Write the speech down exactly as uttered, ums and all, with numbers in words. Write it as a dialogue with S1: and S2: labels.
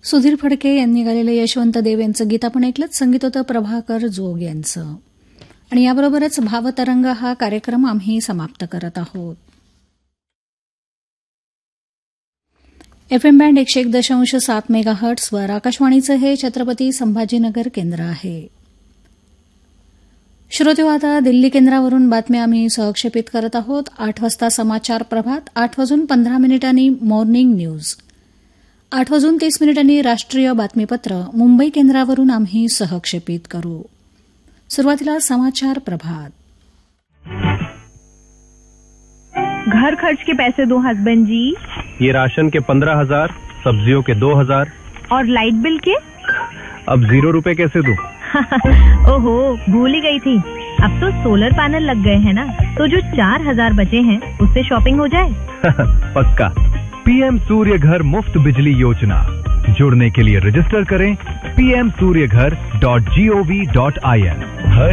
S1: सुधीर फडके यांनी गालेलं यशवंत देव यांचं गीत आपण ऐकलं. संगीत होतं प्रभाकर जोग यांचं. आणि याबरोबरच भावतरंग हा कार्यक्रम आम्ही समाप्त करत आहोत. एफ एम बँड एकशे एक दशांश सात मेगा हर्ट्सवर आकाशवाणीचं हे छत्रपती संभाजीनगर केंद्र आहे. श्रोतेहो, आता दिल्ली केंद्रावरून बातम्या आम्ही सहक्षेपित करत आहोत. आठ वाजता समाचार प्रभात, आठ वाजून पंधरा मिनिटांनी मॉर्निंग न्यूज, आठ वाजून तीस मिनिटांनी राष्ट्रीय बातमीपत्र मुंबई केंद्रावरून आम्ही सहक्षेपित करू. सुरुवातीला समाचार प्रभात.
S2: घर खर्च के पैसे दो हस्बैंड जी.
S3: ये राशन के पंद्रह हजार, सब्जियों के दो हजार
S2: और लाइट बिल के?
S3: अब जीरो रुपए कैसे दूं?
S2: ओहो, भूल ही गई थी. अब तो सोलर पैनल लग गए हैं ना, तो जो चार हजार बचे हैं उससे शॉपिंग हो जाए.
S4: पक्का. पीएम सूर्य घर मुफ्त बिजली योजना. जुड़ने के लिए रजिस्टर करें पी एम सूर्य घर dot G O V dot I N.